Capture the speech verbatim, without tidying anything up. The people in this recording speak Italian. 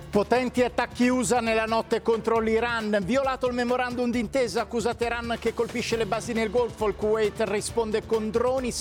Potenti attacchi U S A nella notte contro l'Iran, violato il memorandum d'intesa, accusa Teheran che colpisce le basi nel Golfo, il Kuwait risponde con droni.